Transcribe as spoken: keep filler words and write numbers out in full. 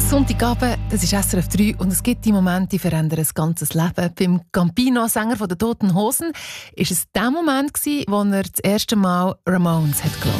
Sonntagabend, das ist S R F drei und es gibt die Momente, die verändern ein ganzes Leben. Beim Campino, Sänger von den Toten Hosen, war es der Moment, wo er das erste Mal Ramones hat gehört.